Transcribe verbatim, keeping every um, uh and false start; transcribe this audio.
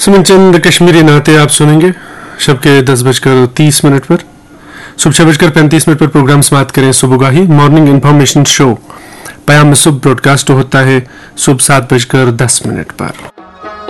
सुमन चंद कश्मीरी नाते आप सुनेंगे शब के दस बजकर तीस मिनट पर। सुबह छह बजकर पैंतीस मिनट पर प्रोग्राम समाप्त करें सुबुगाही मॉर्निंग इन्फॉर्मेशन शो पयाम सुबह ब्रॉडकास्ट होता है सुबह सात बजकर दस मिनट पर।